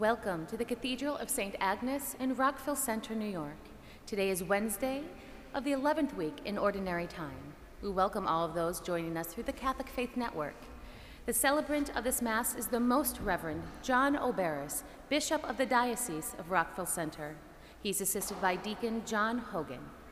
Welcome to the Cathedral of St. Agnes in Rockville Centre, New York. Today is Wednesday of the 11th week in Ordinary Time. We welcome all of those joining us through the Catholic Faith Network. The celebrant of this Mass is the Most Reverend John Oberis, Bishop of the Diocese of Rockville Centre. He's assisted by Deacon John Hogan.